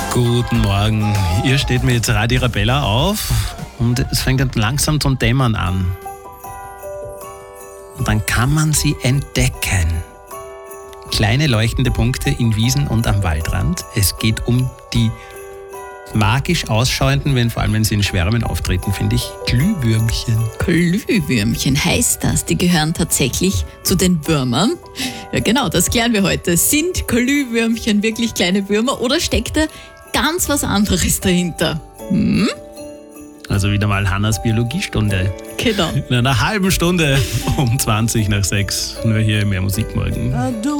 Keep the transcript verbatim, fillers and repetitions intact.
Guten Morgen. Ihr steht mit Radio Arabella auf und es fängt dann langsam zum Dämmern an. Und dann kann man sie entdecken. Kleine leuchtende Punkte in Wiesen und am Waldrand. Es geht um die magisch ausschauenden, wenn, vor allem wenn sie in Schwärmen auftreten, finde ich, Glühwürmchen. Glühwürmchen heißt das, die gehören tatsächlich zu den Würmern. Ja genau, das klären wir heute. Sind Glühwürmchen wirklich kleine Würmer oder steckt da ganz was anderes dahinter? Hm? Also wieder mal Hannas Biologiestunde. Genau. In einer halben Stunde um zwanzig nach sechs. Nur hier mehr Musik morgen.